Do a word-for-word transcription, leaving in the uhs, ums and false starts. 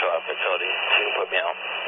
uh, facility. So you can put me on.